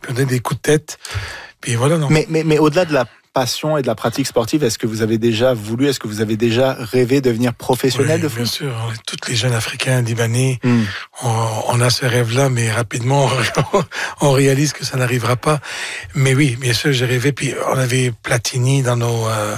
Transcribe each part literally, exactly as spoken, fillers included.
on donne des coups de tête. Puis voilà. Non. Mais, mais, mais au-delà de la passion et de la pratique sportive, est-ce que vous avez déjà voulu, est-ce que vous avez déjà rêvé de devenir professionnel oui, de foot? Bien sûr, tous les jeunes Africains, Libanais, mm. on, on a ce rêve-là, mais rapidement, on, on réalise que ça n'arrivera pas. Mais oui, bien sûr, j'ai rêvé. Puis on avait Platini dans nos euh,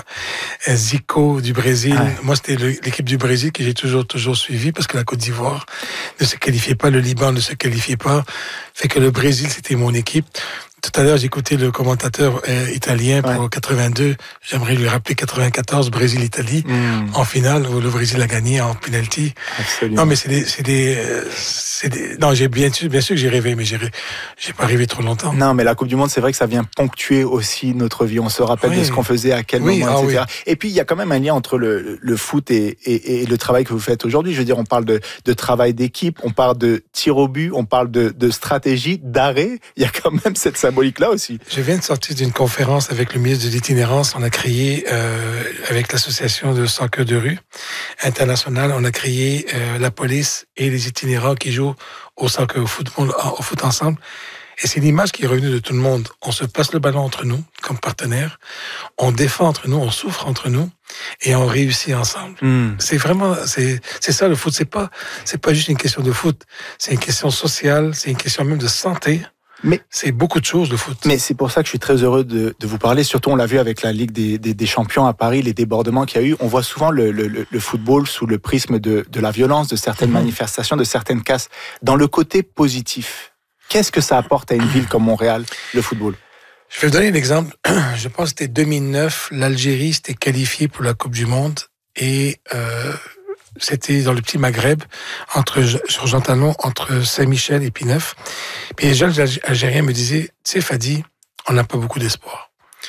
Zico du Brésil. Ouais. Moi, c'était le, l'équipe du Brésil que j'ai toujours toujours suivi parce que la Côte d'Ivoire ne se qualifiait pas, le Liban ne se qualifiait pas. Fait que le Brésil, c'était mon équipe. Tout à l'heure, j'ai écouté le commentateur euh, italien pour ouais. quatre-vingt-deux. J'aimerais lui rappeler quatre-vingt-quatorze, Brésil-Italie, mmh. en finale, où le Brésil a gagné en penalty. Absolument. Non, mais c'est des, c'est des, euh, c'est des, non, j'ai bien sûr, bien sûr que j'ai rêvé, mais j'ai, j'ai pas rêvé trop longtemps. Non, mais la Coupe du Monde, c'est vrai que ça vient ponctuer aussi notre vie. On se rappelle oui. de ce qu'on faisait, à quel oui, moment, ah, et cetera. Oui. Et puis, il y a quand même un lien entre le, le foot et, et, et le travail que vous faites aujourd'hui. Je veux dire, on parle de, de travail d'équipe, on parle de tir au but, on parle de, de stratégie, d'arrêt. Il y a quand même cette symbolique-là aussi. Je viens de sortir d'une conférence avec le ministre de l'itinérance. On a créé, euh, avec l'association de soccer de rue internationale, on a créé euh, la police et les itinérants qui jouent au soccer, au football, au foot ensemble. Et c'est l'image qui est revenue de tout le monde. On se passe le ballon entre nous, comme partenaires. On défend entre nous, on souffre entre nous, et on réussit ensemble. Mm. C'est vraiment, c'est, c'est ça le foot. C'est pas, c'est pas juste une question de foot. C'est une question sociale. C'est une question même de santé. Mais c'est beaucoup de choses, le foot. Mais c'est pour ça que je suis très heureux de, de vous parler. Surtout, on l'a vu avec la Ligue des, des, des Champions à Paris, les débordements qu'il y a eu. On voit souvent le, le, le football sous le prisme de, de la violence, de certaines mmh. manifestations, de certaines casses. Dans le côté positif, qu'est-ce que ça apporte à une ville comme Montréal, le football? Je vais vous donner un exemple. Je pense que c'était deux mille neuf. L'Algérie s'était qualifiée pour la Coupe du Monde. Et... Euh, c'était dans le petit Maghreb, entre, sur Jean Talon, entre Saint-Michel et Pinneuf. Puis les jeunes Algériens me disaient, tu sais, Fadi, on n'a pas beaucoup d'espoir.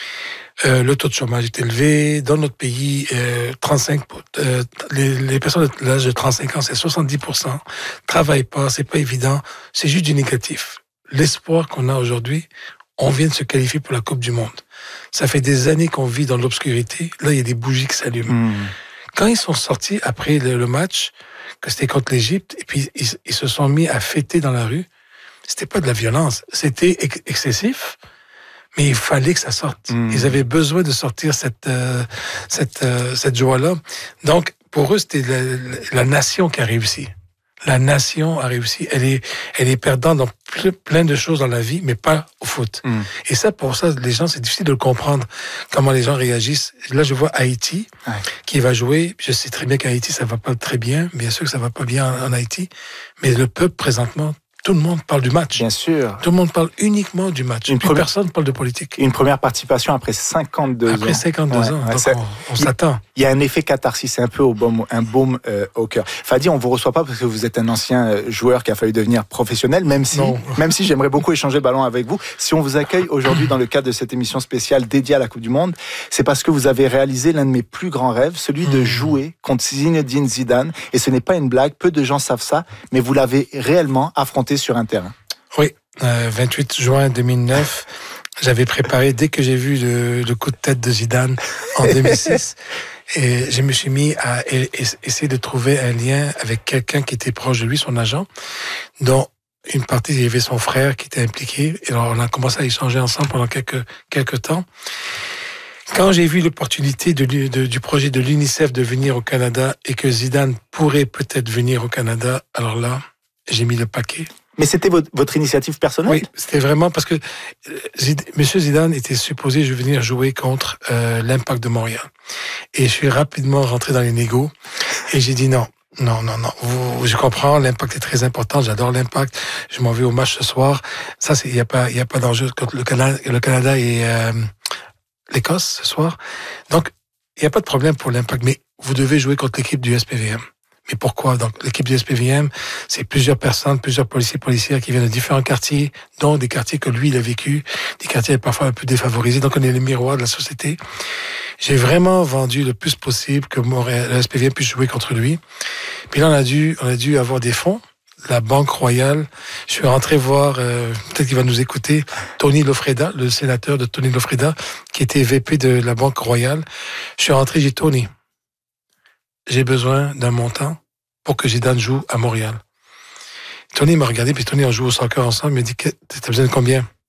Euh, le taux de chômage est élevé. Dans notre pays, euh, trente-cinq, euh, les, les personnes de l'âge de trente-cinq ans, c'est soixante-dix pour cent. Travaillent pas, c'est pas évident. C'est juste du négatif. L'espoir qu'on a aujourd'hui, on vient de se qualifier pour la Coupe du Monde. Ça fait des années qu'on vit dans l'obscurité. Là, il y a des bougies qui s'allument. Mmh. Quand ils sont sortis après le, le match, que c'était contre l'Égypte, et puis ils, ils se sont mis à fêter dans la rue, c'était pas de la violence, c'était ex- excessif, mais il fallait que ça sorte. Mmh. Ils avaient besoin de sortir cette euh, cette euh, cette joie-là. Donc pour eux, c'était la, la nation qui a réussi. La nation a réussi. Elle est, elle est perdante dans plein de choses dans la vie, mais pas au foot. Mm. Et ça, pour ça, les gens, c'est difficile de le comprendre, comment les gens réagissent. Là, je vois Haïti, ouais. qui va jouer. Je sais très bien qu'Haïti, ça va pas très bien. Bien sûr que ça va pas bien en, en Haïti. Mais le peuple, présentement, tout le monde parle du match. Bien sûr. Tout le monde parle uniquement du match. Une première, personne parle de politique. Une première participation après cinquante-deux après ans. Après cinquante-deux ouais, ans. Ouais, donc on, on s'attend. Il y a un effet catharsis, c'est un peu au baume, un baume euh, au cœur. Fadi, on vous reçoit pas parce que vous êtes un ancien joueur qui a fallu devenir professionnel, même si, non. même si j'aimerais beaucoup échanger le ballon avec vous. Si on vous accueille aujourd'hui dans le cadre de cette émission spéciale dédiée à la Coupe du Monde, c'est parce que vous avez réalisé l'un de mes plus grands rêves, celui mmh. de jouer contre Zinedine Zidane. Et ce n'est pas une blague, peu de gens savent ça, mais vous l'avez réellement affronté sur un terrain. Oui, euh, vingt-huit juin deux mille neuf, j'avais préparé, dès que j'ai vu le, le coup de tête de Zidane en deux mille six, et je me suis mis à essayer de trouver un lien avec quelqu'un qui était proche de lui, son agent, dont une partie, il y avait son frère qui était impliqué, et alors on a commencé à échanger ensemble pendant quelques, quelques temps. Quand j'ai vu l'opportunité de, de, du projet de l'UNICEF de venir au Canada et que Zidane pourrait peut-être venir au Canada, alors là, j'ai mis le paquet. Mais c'était votre, votre initiative personnelle? Oui, c'était vraiment parce que Zid, Monsieur Zidane était supposé venir jouer contre euh, l'Impact de Montréal. Et je suis rapidement rentré dans les négos et j'ai dit non, non, non, non. Vous, je comprends, l'Impact est très important, j'adore l'Impact. Je m'en vais au match ce soir. Ça, il n'y a pas, il y a pas d'enjeu contre le Canada, le Canada et euh, l'Écosse ce soir. Donc, il n'y a pas de problème pour l'Impact, mais vous devez jouer contre l'équipe du S P V M. Mais pourquoi? Donc, l'équipe du S P V M, c'est plusieurs personnes, plusieurs policiers, policières qui viennent de différents quartiers, dont des quartiers que lui, il a vécu, des quartiers parfois un peu défavorisés. Donc, on est les miroirs de la société. J'ai vraiment vendu le plus possible que Montréal, le S P V M puisse jouer contre lui. Puis là, on a dû, on a dû avoir des fonds. La Banque Royale. Je suis rentré voir, euh, peut-être qu'il va nous écouter, Tony Lofreda, le sénateur de Tony Lofreda, qui était V P de la Banque Royale. Je suis rentré, j'ai dit, Tony, j'ai besoin d'un montant pour que Zidane joue à Montréal. Tony m'a regardé, puis Tony, on joue au soccer ensemble, il m'a dit, t'as besoin de combien?